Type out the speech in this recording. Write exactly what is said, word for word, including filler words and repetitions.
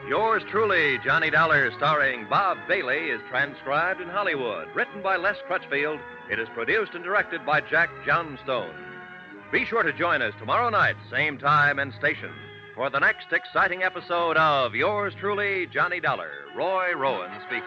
Yours truly, Johnny Dollar, starring Bob Bailey, is transcribed in Hollywood. Written by Les Crutchfield, it is produced and directed by Jack Johnstone. Be sure to join us tomorrow night, same time and station, for the next exciting episode of Yours truly, Johnny Dollar. Roy Rowan speaking.